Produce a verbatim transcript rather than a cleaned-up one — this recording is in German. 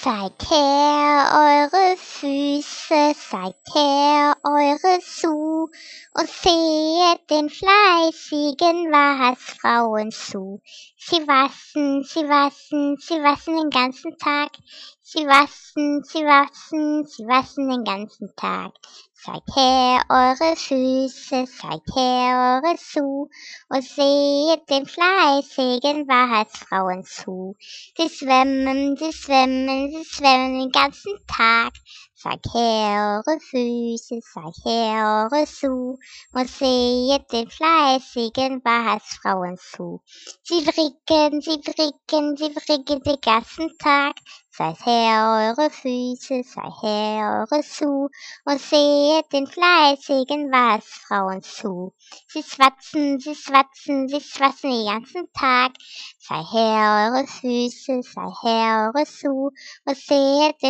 Zeigt her eure Füße, zeigt her eure Schuh und sehet den fleißigen Waschfrauen zu. Sie waschen, sie waschen, sie waschen den ganzen Tag. Sie waschen, sie waschen, sie waschen den ganzen Tag. Zeigt her eure Füße, zeigt her eure Schuh und sehet den fleißigen Waschfrauen zu. Sie schwimmen, sie schwimmen, sie schwimmen den ganzen Tag. Zeigt her eure Füße, zeigt her eure Schuh und sehet den fleißigen Waschfrauen zu. Sie fricken, sie fricken, sie fricken den ganzen Tag. Zeigt her eure Füße, zeigt her eure Schuh und sehet den fleißigen Waschfrauen zu. Sie schwatzen, sie schwatzen, sie schwatzen den ganzen Tag. Zeigt her eure Füße, zeigt her eure Schuh und sehet den